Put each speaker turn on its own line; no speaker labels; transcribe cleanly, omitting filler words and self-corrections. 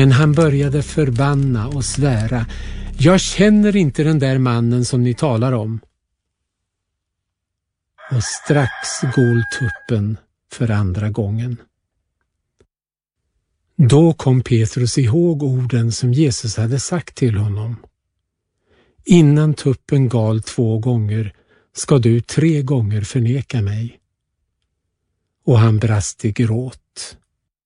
Men han började förbanna och svära: jag känner inte den där mannen som ni talar om. Och strax gol tuppen för andra gången. Då kom Petrus ihåg orden som Jesus hade sagt till honom: innan tuppen gal 2 gånger ska du 3 gånger förneka mig. Och han brast i gråt.